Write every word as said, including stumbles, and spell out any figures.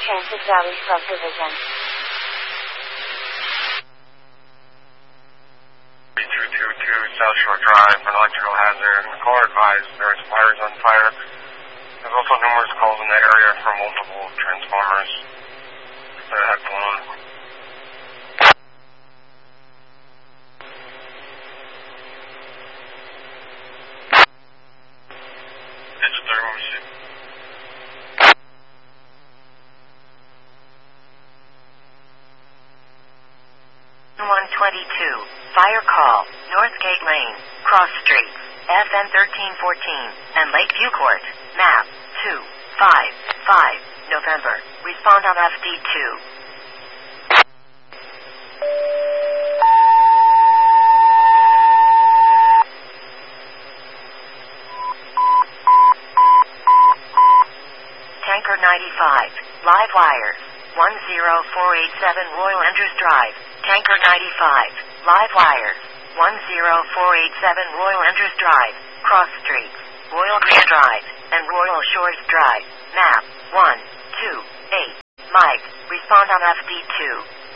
Transit Valley Subdivision. two two two South Shore Drive, an electrical hazard. Caller advised there is fires on fire. There's also numerous calls in the area from multiple transformers that have blown. Digital machine. one twenty-two, fire call, Northgate Lane, Cross Street, S N thirteen fourteen, and Lakeview Court, map two five five, November. Respond on F D two. Tanker ninety-five, live wires, one zero four eight seven Royal Andrews Drive. Tanker ninety-five, live wires, one zero four eight seven Royal Andrews Drive, Cross Street, Royal Green Drive, and Royal Shores Drive, map one two eight. Mike, respond on F D two.